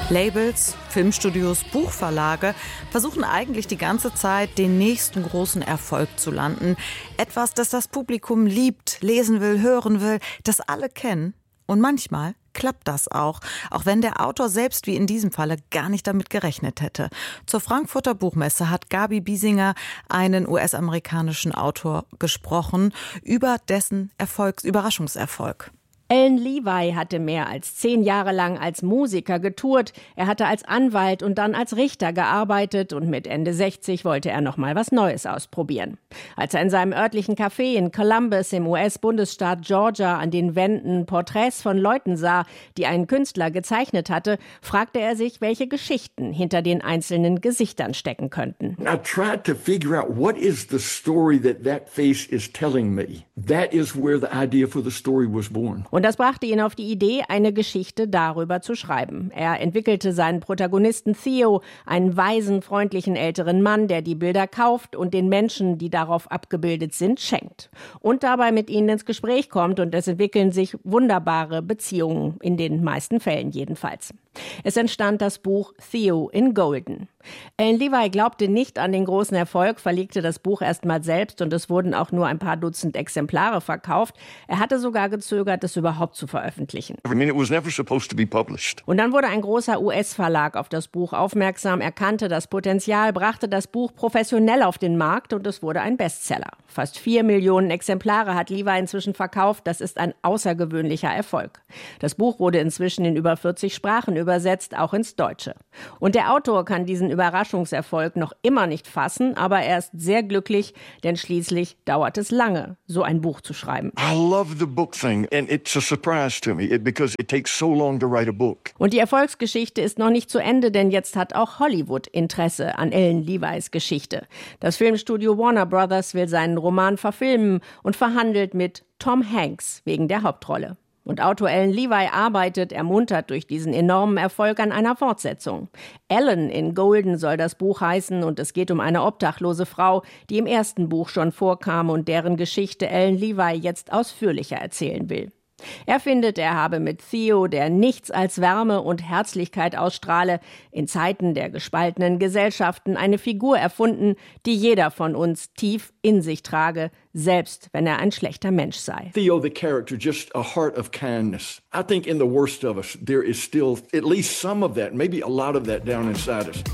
Labels, Filmstudios, Buchverlage versuchen eigentlich die ganze Zeit, den nächsten großen Erfolg zu landen. Etwas, das das Publikum liebt, lesen will, hören will, das alle kennen. Und manchmal klappt das auch wenn der Autor selbst wie in diesem Falle gar nicht damit gerechnet hätte. Zur Frankfurter Buchmesse hat Gabi Biesinger einen US-amerikanischen Autor gesprochen über dessen Überraschungserfolg. Alan Levi hatte mehr als 10 Jahre lang als Musiker getourt. Er hatte als Anwalt und dann als Richter gearbeitet und mit Ende 60 wollte er noch mal was Neues ausprobieren. Als er in seinem örtlichen Café in Columbus im US-Bundesstaat Georgia an den Wänden Porträts von Leuten sah, die ein Künstler gezeichnet hatte, fragte er sich, welche Geschichten hinter den einzelnen Gesichtern stecken könnten. I tried to figure out what is the story that face is telling me. That is where the idea for the story was born. Und das brachte ihn auf die Idee, eine Geschichte darüber zu schreiben. Er entwickelte seinen Protagonisten Theo, einen weisen, freundlichen älteren Mann, der die Bilder kauft und den Menschen, die darauf abgebildet sind, schenkt. Und dabei mit ihnen ins Gespräch kommt und es entwickeln sich wunderbare Beziehungen, in den meisten Fällen jedenfalls. Es entstand das Buch Theo in Golden. Alan Levi glaubte nicht an den großen Erfolg, verlegte das Buch erstmal selbst und es wurden auch nur ein paar Dutzend Exemplare verkauft. Er hatte sogar gezögert, es überhaupt zu veröffentlichen. It was never supposed to be published. Und dann wurde ein großer US-Verlag auf das Buch aufmerksam, erkannte das Potenzial, brachte das Buch professionell auf den Markt und es wurde ein Bestseller. Fast 4 Millionen Exemplare hat Levi inzwischen verkauft. Das ist ein außergewöhnlicher Erfolg. Das Buch wurde inzwischen in über 40 Sprachen übersetzt, auch ins Deutsche. Und der Autor kann diesen Überraschungserfolg noch immer nicht fassen, aber er ist sehr glücklich, denn schließlich dauert es lange, so ein Buch zu schreiben. I love the book thing and it's a surprise to me because it takes so long to write a book. Und die Erfolgsgeschichte ist noch nicht zu Ende, denn jetzt hat auch Hollywood Interesse an Alan Levis Geschichte. Das Filmstudio Warner Brothers will seinen Roman verfilmen und verhandelt mit Tom Hanks wegen der Hauptrolle. Und Autor Alan Levi arbeitet, ermuntert durch diesen enormen Erfolg, an einer Fortsetzung. Ellen in Golden soll das Buch heißen und es geht um eine obdachlose Frau, die im ersten Buch schon vorkam und deren Geschichte Alan Levi jetzt ausführlicher erzählen will. Er findet, er habe mit Theo, der nichts als Wärme und Herzlichkeit ausstrahle, in Zeiten der gespaltenen Gesellschaften eine Figur erfunden, die jeder von uns tief in sich trage, selbst wenn er ein schlechter Mensch sei. Theo, the character, just a heart of kindness. I think in the worst of us, there is still at least some of that, maybe a lot of that down inside us.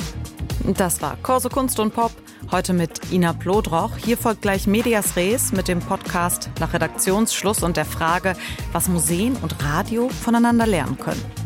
Das war Corso Kunst und Pop, heute mit Ina Plodroch. Hier folgt gleich Medias Res mit dem Podcast nach Redaktionsschluss und der Frage, was Museen und Radio voneinander lernen können.